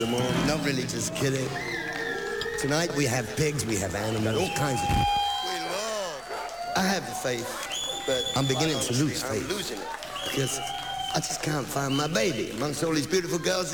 Not really, just kidding. Tonight we have pigs, we have animals, all kinds of... We love. I have the faith, but... I'm beginning to lose faith. I'm losing it. Because I just can't find my baby amongst all these beautiful girls